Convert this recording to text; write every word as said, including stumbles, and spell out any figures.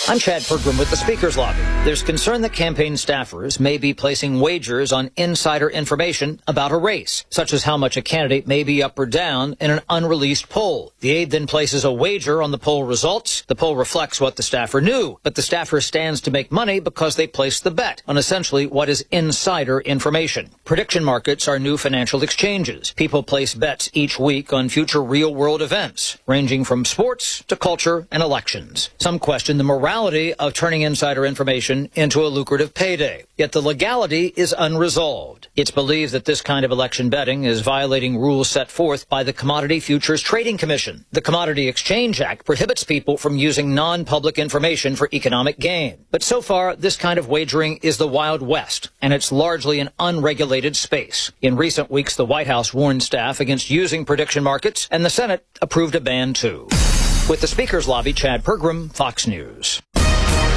I'm Chad Pergram with the Speaker's Lobby. There's concern that campaign staffers may be placing wagers on insider information about a race, such as how much a candidate may be up or down in an unreleased poll. The aide then places a wager on the poll results. The poll reflects what the staffer knew, but the staffer stands to make money because they placed the bet on essentially what is insider information. Prediction markets are new financial exchanges. People place bets each week on future real-world events, ranging from sports to culture and elections. Some question the morality of turning insider information into a lucrative payday. Yet the legality is unresolved. It's believed that this kind of election betting is violating rules set forth by the Commodity Futures Trading Commission. The Commodity Exchange Act prohibits people from using non-public information for economic gain. But so far, this kind of wagering is the Wild West, and it's largely an unregulated space. In recent weeks, the White House warned staff against using prediction markets, and the Senate approved a ban too. With the Speaker's Lobby, Chad Pergram, Fox News.